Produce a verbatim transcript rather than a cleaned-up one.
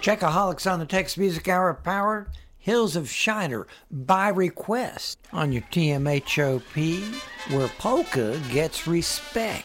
Checkaholics on the Tex Music Hour powered Hills of Shiner by request on your T M H O P, where polka gets respect.